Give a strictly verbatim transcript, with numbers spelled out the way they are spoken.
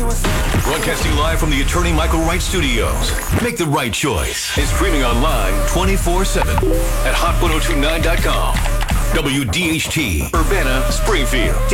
Broadcasting live from the Attorney Michael Wright Studios. Make the right choice. It's streaming online twenty-four seven at hot ten twenty-nine dot com. W D H T, Urbana, Springfield.